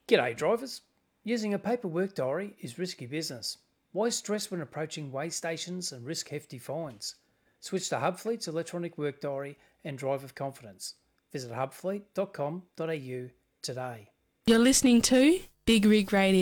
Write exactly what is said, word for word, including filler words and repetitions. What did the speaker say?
G'day drivers. Using a paper work diary is risky business. Why stress when approaching weigh stations and risk hefty fines? Switch to Hubfleet's electronic work diary and drive with confidence. Visit hubfleet dot com dot a u today. You're listening to Big Rig Radio.